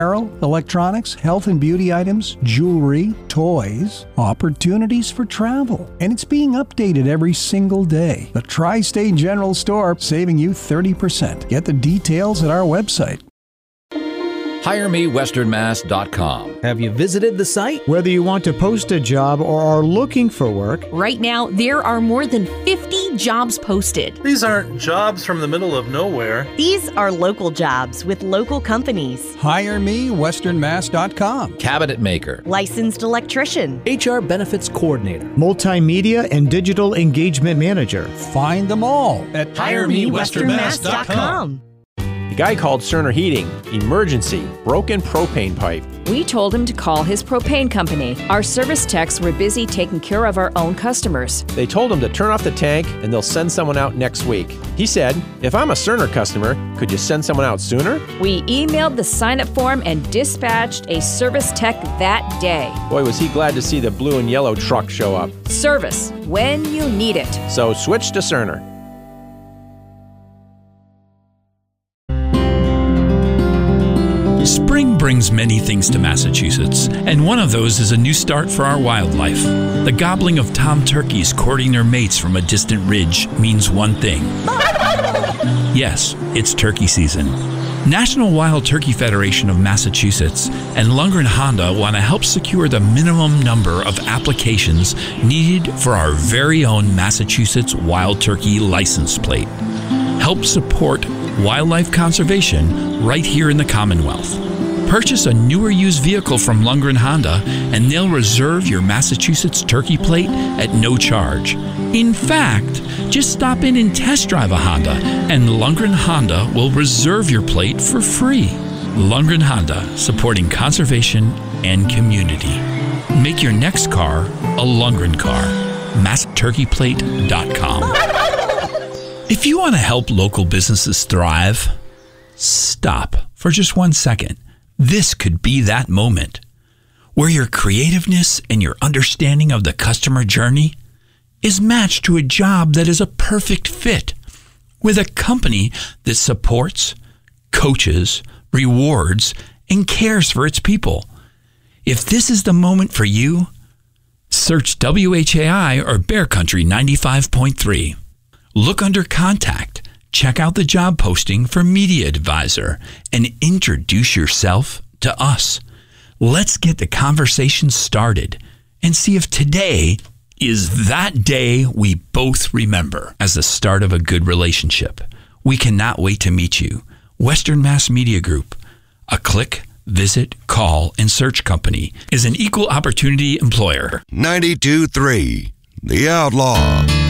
apparel, electronics, health and beauty items, jewelry, toys, opportunities for travel. And it's being updated every single day. The Tri-State General Store, saving you 30%. Get the details at our website. HireMeWesternMass.com. Have you visited the site? Whether you want to post a job or are looking for work, right now there are more than 50 jobs posted. These aren't jobs from the middle of nowhere. These are local jobs with local companies. HireMeWesternMass.com. Cabinet maker. Licensed electrician. HR benefits coordinator. multimedia and digital engagement manager. Find them all at HireMeWesternMass.com. The guy called Cerner Heating. Emergency. Broken propane pipe. We told him to call his propane company. Our service techs were busy taking care of our own customers. They told him to turn off the tank and they'll send someone out next week. He said, if I'm a Cerner customer, could you send someone out sooner? We emailed the sign-up form and dispatched a service tech that day. Boy, was he glad to see the blue and yellow truck show up. Service when you need it. So switch to Cerner. Spring brings many things to Massachusetts, and one of those is a new start for our wildlife. The gobbling of tom turkeys courting their mates from a distant ridge means one thing. Yes, it's turkey season. National Wild Turkey Federation of Massachusetts and Lundgren Honda want to help secure the minimum number of applications needed for our very own Massachusetts Wild Turkey license plate. Help support wildlife conservation right here in the Commonwealth. Purchase a new or used vehicle from Lundgren Honda and they'll reserve your Massachusetts turkey plate at no charge. In fact, just stop in and test drive a Honda and Lundgren Honda will reserve your plate for free. Lundgren Honda, supporting conservation and community. Make your next car a Lundgren car. MassTurkeyPlate.com. If you want to help local businesses thrive, stop for just 1 second. This could be that moment where your creativeness and your understanding of the customer journey is matched to a job that is a perfect fit with a company that supports, coaches, rewards, and cares for its people. If this is the moment for you, search WHAI or Bear Country 95.3. Look under Contact, check out the job posting for Media Advisor, and introduce yourself to us. Let's get the conversation started and see if today is that day we both remember as the start of a good relationship. We cannot wait to meet you. Western Mass Media Group, a click, visit, call, and search company, is an equal opportunity employer. 92.3, The Outlaw.